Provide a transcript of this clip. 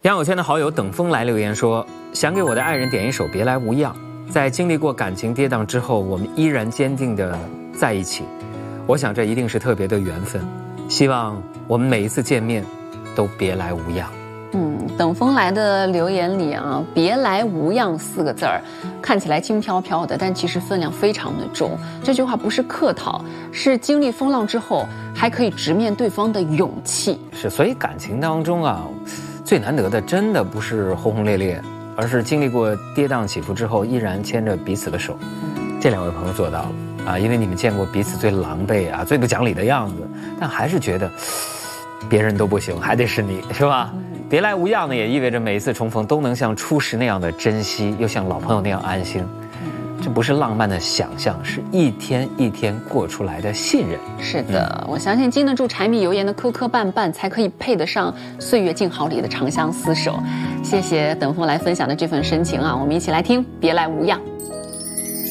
朋友圈的好友等风来留言说，想给我的爱人点一首《别来无恙》。在经历过感情跌宕之后，我们依然坚定地在一起。我想这一定是特别的缘分。希望我们每一次见面都别来无恙。 等风来的留言里啊，“别来无恙”4个字儿，看起来轻飘飘的，但其实分量非常的重。这句话不是客套，是经历风浪之后还可以直面对方的勇气。 是，所以感情当中啊，最难得的真的不是轰轰烈烈，而是经历过跌宕起伏之后，依然牵着彼此的手。这2位朋友做到了啊，因为你们见过彼此最狼狈啊、最不讲理的样子，但还是觉得别人都不行，还得是你，是吧？别来无恙呢，也意味着每一次重逢都能像初时那样的珍惜，又像老朋友那样安心。这不是浪漫的想象，是一天一天过出来的信任。 是的，我相信经得住柴米油盐的磕磕绊绊，才可以配得上岁月静好里的长相厮守。谢谢等风来分享的这份深情啊，我们一起来听《别来无恙》。